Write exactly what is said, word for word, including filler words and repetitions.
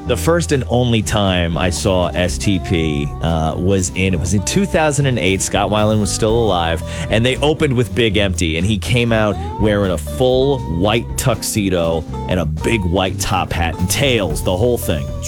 The first and only time I saw S T P uh, was in it was in two thousand eight. Scott Weiland was still alive, and they opened with Big Empty, and he came out wearing a full white tuxedo and a big white top hat and tails, the whole thing.